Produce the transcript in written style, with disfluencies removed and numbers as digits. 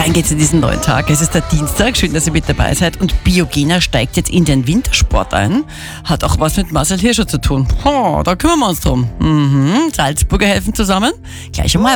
Rein geht's in diesen neuen Tag. Es ist der Dienstag, schön, dass ihr mit dabei seid. Und Biogena steigt jetzt in den Wintersport ein. Hat auch was mit Marcel Hirscher zu tun. Da kümmern wir uns drum. Salzburger helfen zusammen. Gleich um 11.